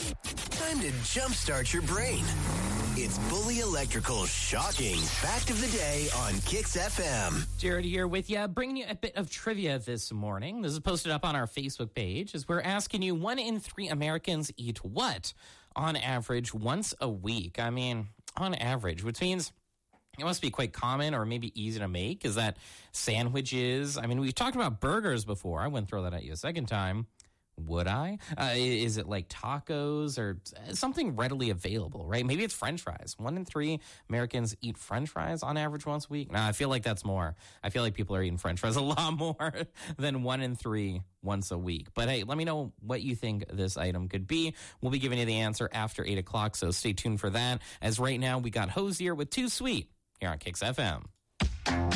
Time to jumpstart your brain. It's Bully Electrical's shocking fact of the day on Kix FM. Jared here with you, bringing you a bit of trivia this morning. This is posted up on our Facebook page as we're asking you, 1 in 3 Americans eat what on average once a week? I mean, on average, which means it must be quite common or maybe easy to make. Is that sandwiches? I mean, we've talked about burgers before. I wouldn't throw that at you a second time. Would I? Is it like tacos or something readily available, right? Maybe it's French fries. 1 in 3 Americans eat French fries on average once a week. Nah, I feel like that's more. I feel like people are eating French fries a lot more than 1 in 3 once a week. But hey, let me know what you think this item could be. We'll be giving you the answer after 8 o'clock, so stay tuned for that. As right now, we got Hosier with Too Sweet here on Kix FM.